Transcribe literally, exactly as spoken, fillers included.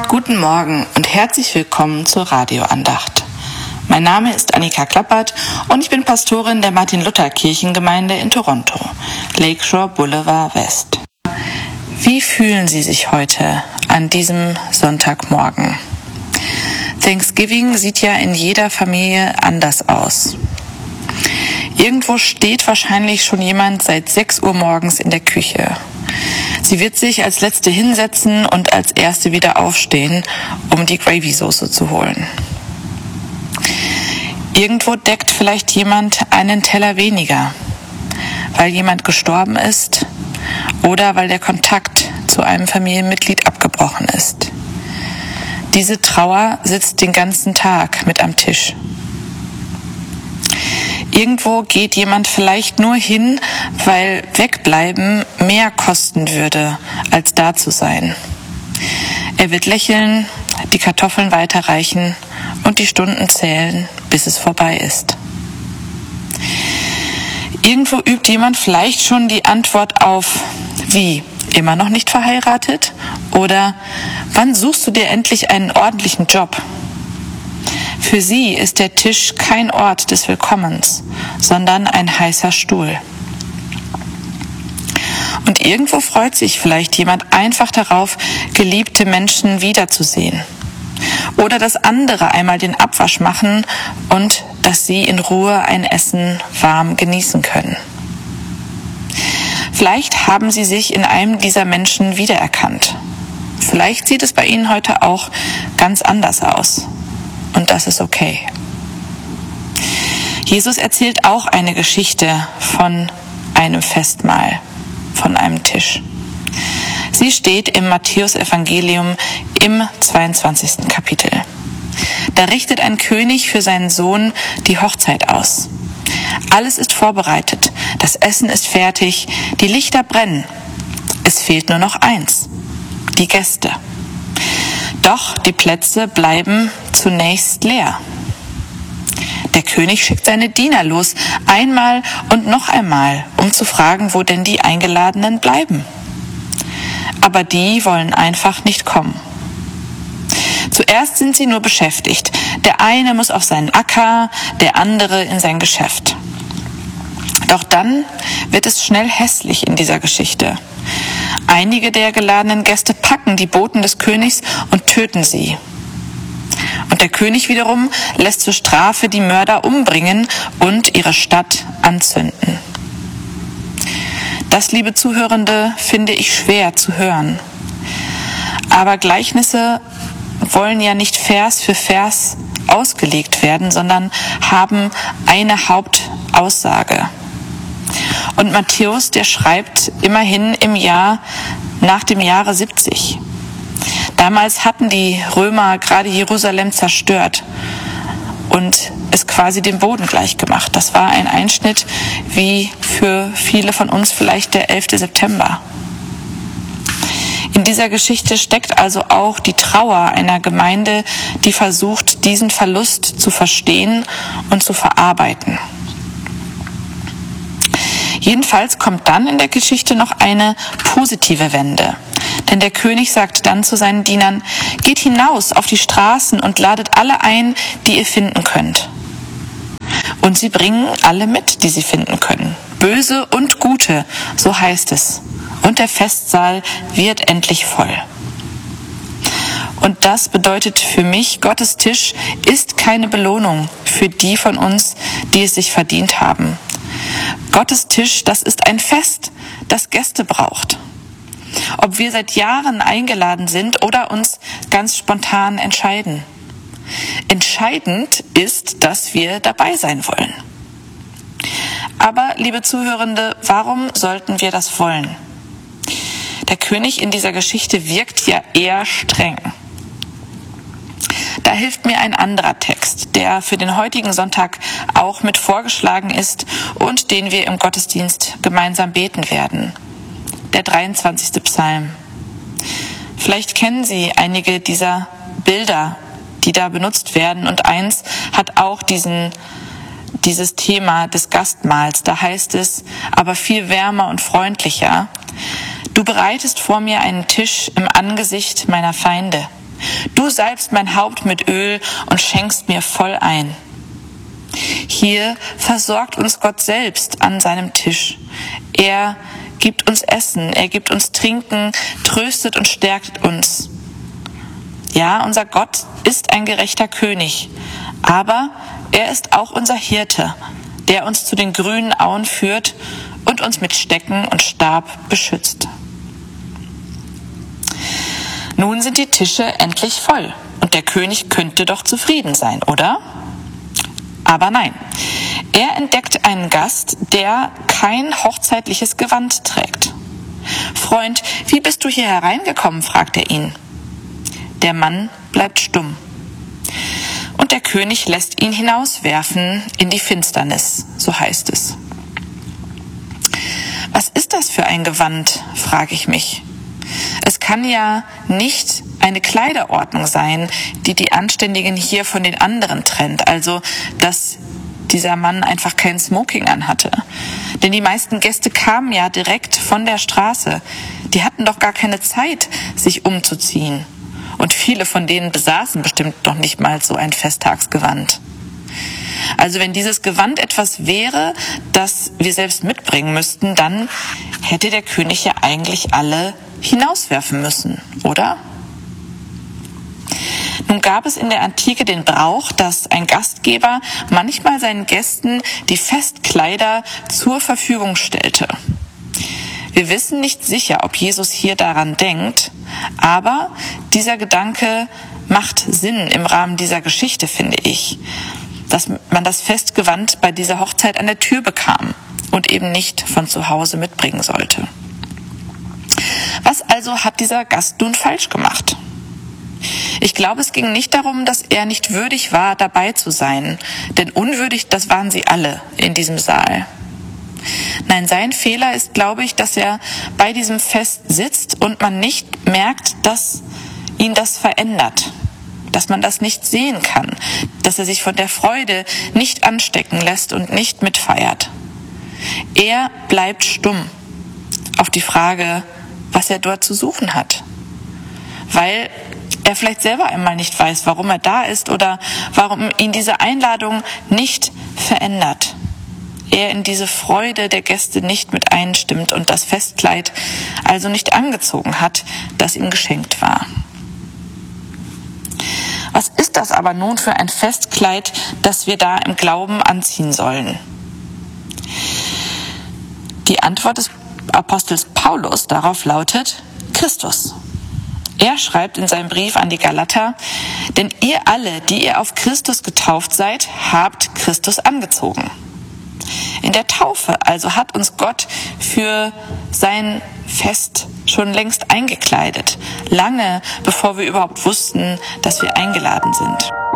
Guten Morgen und herzlich willkommen zur Radioandacht. Mein Name ist Annika Klappert und ich bin Pastorin der Martin-Luther-Kirchengemeinde in Toronto, Lakeshore Boulevard West. Wie fühlen Sie sich heute an diesem Sonntagmorgen? Thanksgiving sieht ja in jeder Familie anders aus. Irgendwo steht wahrscheinlich schon jemand seit sechs Uhr morgens in der Küche. Sie wird sich als Letzte hinsetzen und als Erste wieder aufstehen, um die Gravy-Soße zu holen. Irgendwo deckt vielleicht jemand einen Teller weniger, weil jemand gestorben ist oder weil der Kontakt zu einem Familienmitglied abgebrochen ist. Diese Trauer sitzt den ganzen Tag mit am Tisch. Irgendwo geht jemand vielleicht nur hin, weil wegbleiben mehr kosten würde, als da zu sein. Er wird lächeln, die Kartoffeln weiterreichen und die Stunden zählen, bis es vorbei ist. Irgendwo übt jemand vielleicht schon die Antwort auf, wie, immer noch nicht verheiratet? Oder wann suchst du dir endlich einen ordentlichen Job? Für sie ist der Tisch kein Ort des Willkommens, sondern ein heißer Stuhl. Und irgendwo freut sich vielleicht jemand einfach darauf, geliebte Menschen wiederzusehen. Oder dass andere einmal den Abwasch machen und dass sie in Ruhe ein Essen warm genießen können. Vielleicht haben Sie sich in einem dieser Menschen wiedererkannt. Vielleicht sieht es bei Ihnen heute auch ganz anders aus. Und das ist okay. Jesus erzählt auch eine Geschichte von einem Festmahl, von einem Tisch. Sie steht im Matthäus-Evangelium im zweiundzwanzigsten Kapitel. Da richtet ein König für seinen Sohn die Hochzeit aus. Alles ist vorbereitet, das Essen ist fertig, die Lichter brennen. Es fehlt nur noch eins, die Gäste. Doch die Plätze bleiben zunächst leer. Der König schickt seine Diener los, einmal und noch einmal, um zu fragen, wo denn die Eingeladenen bleiben. Aber die wollen einfach nicht kommen. Zuerst sind sie nur beschäftigt. Der eine muss auf seinen Acker, der andere in sein Geschäft. Doch dann wird es schnell hässlich in dieser Geschichte. Einige der geladenen Gäste packen die Boten des Königs und töten sie. Und der König wiederum lässt zur Strafe die Mörder umbringen und ihre Stadt anzünden. Das, liebe Zuhörende, finde ich schwer zu hören. Aber Gleichnisse wollen ja nicht Vers für Vers ausgelegt werden, sondern haben eine Hauptaussage. Und Matthäus, der schreibt immerhin im Jahr nach dem Jahre siebzig. Damals hatten die Römer gerade Jerusalem zerstört und es quasi dem Boden gleich gemacht. Das war ein Einschnitt wie für viele von uns vielleicht der elfte September. In dieser Geschichte steckt also auch die Trauer einer Gemeinde, die versucht, diesen Verlust zu verstehen und zu verarbeiten. Jedenfalls kommt dann in der Geschichte noch eine positive Wende. Denn der König sagt dann zu seinen Dienern, geht hinaus auf die Straßen und ladet alle ein, die ihr finden könnt. Und sie bringen alle mit, die sie finden können. Böse und Gute, so heißt es. Und der Festsaal wird endlich voll. Und das bedeutet für mich, Gottes Tisch ist keine Belohnung für die von uns, die es sich verdient haben. Gottes Tisch, das ist ein Fest, das Gäste braucht. Ob wir seit Jahren eingeladen sind oder uns ganz spontan entscheiden. Entscheidend ist, dass wir dabei sein wollen. Aber, liebe Zuhörende, warum sollten wir das wollen? Der König in dieser Geschichte wirkt ja eher streng. Da hilft mir ein anderer Text, der für den heutigen Sonntag auch mit vorgeschlagen ist und den wir im Gottesdienst gemeinsam beten werden. Der dreiundzwanzigste Psalm. Vielleicht kennen Sie einige dieser Bilder, die da benutzt werden, und eins hat auch diesen, dieses Thema des Gastmahls. Da heißt es, aber viel wärmer und freundlicher: Du bereitest vor mir einen Tisch im Angesicht meiner Feinde. Du salbst mein Haupt mit Öl und schenkst mir voll ein. Hier versorgt uns Gott selbst an seinem Tisch. Er gibt uns Essen, er gibt uns Trinken, tröstet und stärkt uns. Ja, unser Gott ist ein gerechter König, aber er ist auch unser Hirte, der uns zu den grünen Auen führt und uns mit Stecken und Stab beschützt. Nun sind die Tische endlich voll und der König könnte doch zufrieden sein, oder? Aber nein, er entdeckt einen Gast, der kein hochzeitliches Gewand trägt. »Freund, wie bist du hier hereingekommen?« fragt er ihn. Der Mann bleibt stumm. Und der König lässt ihn hinauswerfen in die Finsternis, so heißt es. Was ist das für ein Gewand, frage ich mich. Es kann ja nicht eine Kleiderordnung sein, die die Anständigen hier von den anderen trennt, also dass dieser Mann einfach kein Smoking anhatte. Denn die meisten Gäste kamen ja direkt von der Straße. Die hatten doch gar keine Zeit, sich umzuziehen. Und viele von denen besaßen bestimmt noch nicht mal so ein Festtagsgewand. Also wenn dieses Gewand etwas wäre, das wir selbst mitbringen müssten, dann hätte der König ja eigentlich alle hinauswerfen müssen, oder? Nun gab es in der Antike den Brauch, dass ein Gastgeber manchmal seinen Gästen die Festkleider zur Verfügung stellte. Wir wissen nicht sicher, ob Jesus hier daran denkt, aber dieser Gedanke macht Sinn im Rahmen dieser Geschichte, finde ich, dass man das Festgewand bei dieser Hochzeit an der Tür bekam und eben nicht von zu Hause mitbringen sollte. Was also hat dieser Gast nun falsch gemacht? Ich glaube, es ging nicht darum, dass er nicht würdig war, dabei zu sein, denn unwürdig, das waren sie alle in diesem Saal. Nein, sein Fehler ist, glaube ich, dass er bei diesem Fest sitzt und man nicht merkt, dass ihn das verändert, dass man das nicht sehen kann, dass er sich von der Freude nicht anstecken lässt und nicht mitfeiert. Er bleibt stumm auf die Frage, was er dort zu suchen hat, weil er vielleicht selber einmal nicht weiß, warum er da ist oder warum ihn diese Einladung nicht verändert. Er in diese Freude der Gäste nicht mit einstimmt und das Festkleid also nicht angezogen hat, das ihm geschenkt war. Was ist das aber nun für ein Festkleid, das wir da im Glauben anziehen sollen? Die Antwort des Apostels Paulus darauf lautet Christus. Er schreibt in seinem Brief an die Galater, denn ihr alle, die ihr auf Christus getauft seid, habt Christus angezogen. In der Taufe also hat uns Gott für sein Fest schon längst eingekleidet, lange bevor wir überhaupt wussten, dass wir eingeladen sind.